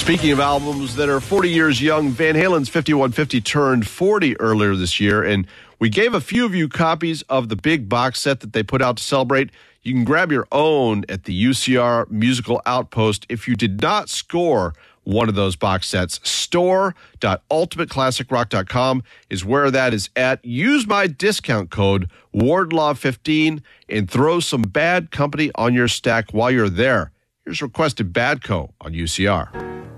Speaking of albums that are 40 years young, Van Halen's 5150 turned 40 earlier this year, and we gave a few of you copies of the big box set that they put out to celebrate. You can grab your own at the UCR Musical Outpost. If you did not score one of those box sets, store.ultimateclassicrock.com is where that is at. Use my discount code, Wardlaw15, and throw some Bad Company on your stack while you're there. Here's Requested Badco on UCR.